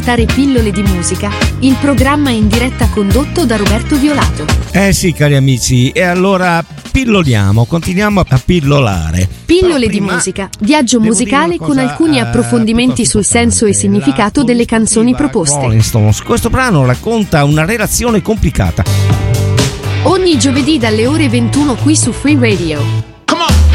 ascoltare Pillole di musica, il programma in diretta condotto da Roberto Violato. Sì, cari amici, e allora pilloliamo, continuiamo a pillolare. Pillole di musica, viaggio musicale con alcuni approfondimenti sul senso e significato delle canzoni proposte. Rolling Stones. Questo brano racconta una relazione complicata. Ogni giovedì dalle ore 21 qui su Free Radio.